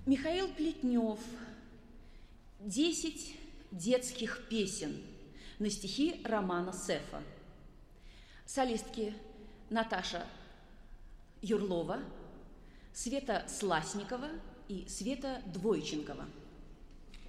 Михаил Плетнев «10 детских песен» на стихи Романа Сефа. Солистки Наташа Юрлова, Света Сласникова и Света Двойченкова.